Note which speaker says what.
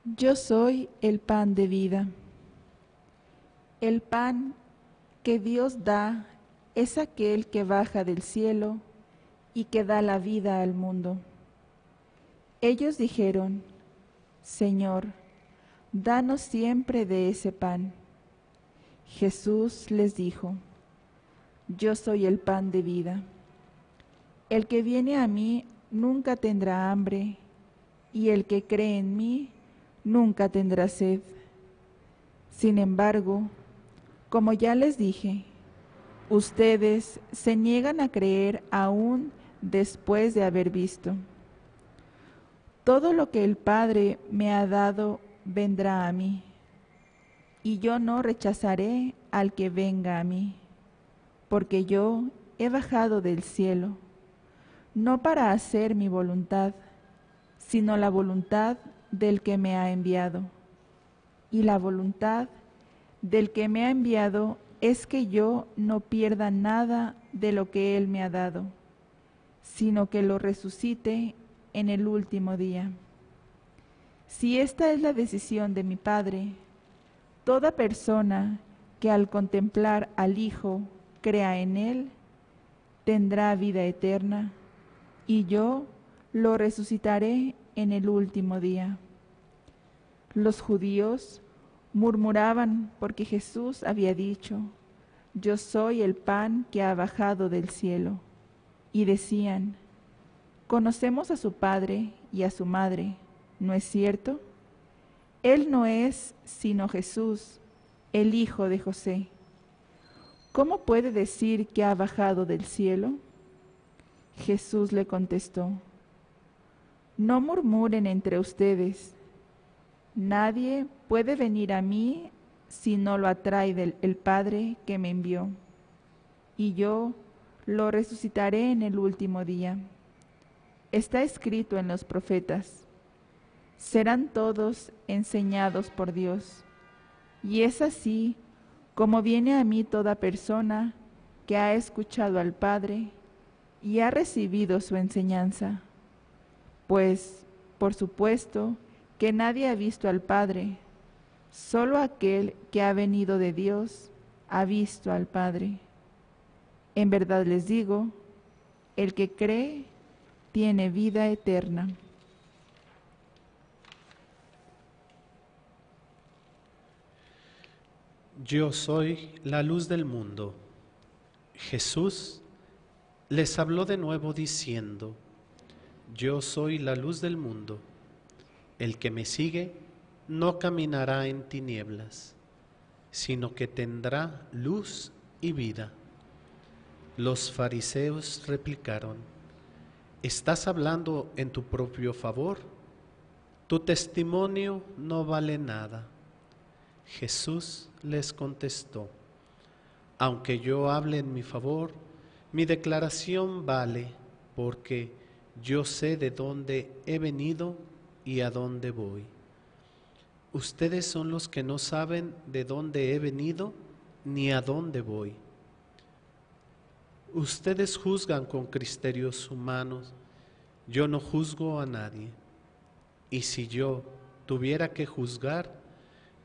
Speaker 1: Yo soy el pan de vida. El pan que Dios da es aquel que baja del cielo y que da la vida al mundo. Ellos dijeron: Señor, danos siempre de ese pan. Jesús les dijo: Yo soy el pan de vida. El que viene a mí nunca tendrá hambre, y el que cree en mí nunca tendrá sed. Sin embargo, como ya les dije, ustedes se niegan a creer aún después de haber visto. Todo lo que el Padre me ha dado vendrá a mí, y yo no rechazaré al que venga a mí, porque yo he bajado del cielo, no para hacer mi voluntad, sino la voluntad del que me ha enviado. Y la voluntad del que me ha enviado es que yo no pierda nada de lo que Él me ha dado, sino que lo resucite en el último día. Si esta es la decisión de mi Padre, toda persona que al contemplar al Hijo crea en Él, tendrá vida eterna, y yo lo resucitaré en el último día. Los judíos murmuraban porque Jesús había dicho: Yo soy el pan que ha bajado del cielo. Y decían: Conocemos a su padre y a su madre, ¿no es cierto? Él no es sino Jesús, el hijo de José. ¿Cómo puede decir que ha bajado del cielo? Jesús le contestó: No murmuren entre ustedes. Nadie puede venir a mí si no lo atrae el Padre que me envió, y yo lo resucitaré en el último día. Está escrito en los profetas: serán todos enseñados por Dios. Y es así como viene a mí toda persona que ha escuchado al Padre y ha recibido su enseñanza. Pues, por supuesto, que nadie ha visto al Padre, solo aquel que ha venido de Dios ha visto al Padre. En verdad les digo, el que cree tiene vida eterna.
Speaker 2: Yo soy la luz del mundo. Jesús les habló de nuevo diciendo: Yo soy la luz del mundo. El que me sigue no caminará en tinieblas, sino que tendrá luz y vida. Los fariseos replicaron: ¿Estás hablando en tu propio favor? Tu testimonio no vale nada. Jesús les contestó: Aunque yo hable en mi favor, mi declaración vale, porque yo sé de dónde he venido y a dónde voy. Ustedes son los que no saben de dónde he venido ni a dónde voy. Ustedes juzgan con criterios humanos, yo no juzgo a nadie. Y si yo tuviera que juzgar,